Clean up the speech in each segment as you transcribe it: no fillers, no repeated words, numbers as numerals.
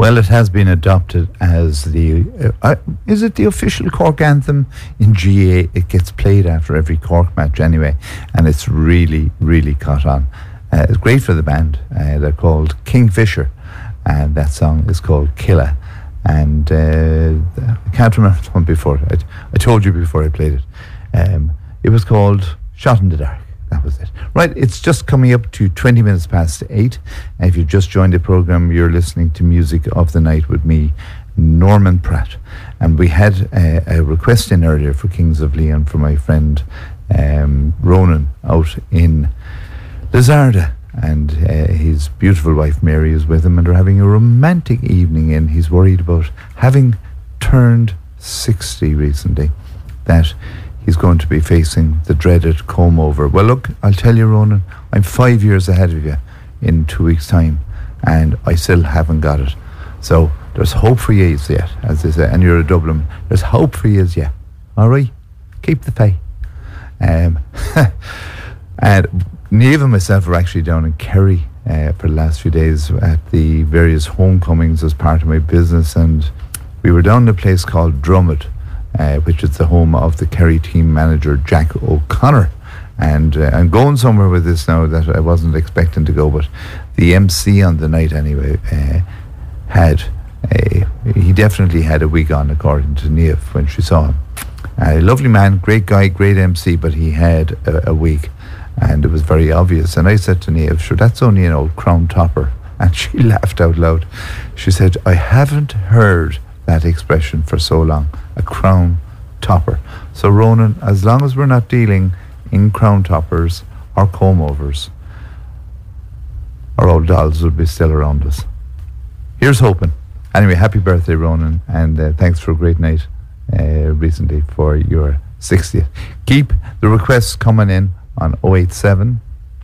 Well, it has been adopted as is it the official Cork anthem in GA? It gets played after every Cork match anyway, and it's really, really caught on. It's great for the band. They're called Kingfisher, and that song is called Killa. And I can't remember the one before. I told you before I played it. It was called Shot in the Dark. That was it. Right, it's just coming up to 20 minutes past 8. And if you've just joined the programme, you're listening to Music of the Night with me, Norman Pratt. And we had a request in earlier for Kings of Leon for my friend Ronan out in Lizarda. And his beautiful wife Mary is with him, and they're having a romantic evening in. He's worried about having turned 60 recently, that he's going to be facing the dreaded comb over. Well, look, I'll tell you, Ronan, I'm 5 years ahead of you in 2 weeks' time, and I still haven't got it. So there's hope for you yet, as they say, and you're a Dublin. There's hope for you yet. All right? Keep the faith. And Niamh and myself are actually down in Kerry for the last few days at the various homecomings as part of my business, and we were down in a place called Drummond, which is the home of the Kerry team manager Jack O'Connor. And I'm going somewhere with this now that I wasn't expecting to go, but the MC on the night anyway he definitely had a wig on, according to Niamh when she saw him. A lovely man, great guy, great MC, but he had a wig, and it was very obvious. And I said to Niamh, sure, that's only an old crown topper. And she laughed out loud. She said, I haven't heard that expression for so long, a crown topper. So Ronan, as long as we're not dealing in crown toppers or comb overs, our old dolls will be still around us. Here's hoping. Anyway, happy birthday, Ronan, and thanks for a great night recently for your 60th. Keep the requests coming in on 087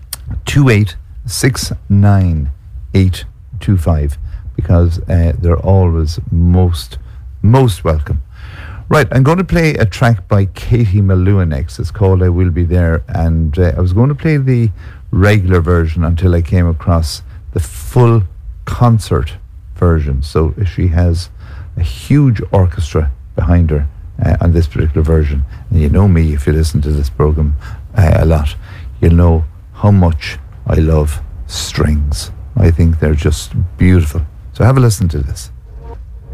2869 825, because they're always most welcome. Right, I'm going to play a track by Katie Malua next. It's called I Will Be There, and I was going to play the regular version until I came across the full concert version. So she has a huge orchestra behind her on this particular version. And you know me, if you listen to this program a lot, you'll know how much I love strings. I think they're just beautiful. So have a listen to this.